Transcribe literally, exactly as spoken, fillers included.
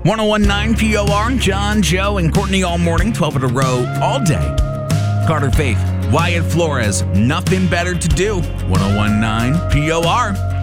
ten nineteen P O R, John, Joe, and Courtney all morning, twelve in a row, all day. Carter Faith, Wyatt Flores, nothing better to do. ten nineteen P O R.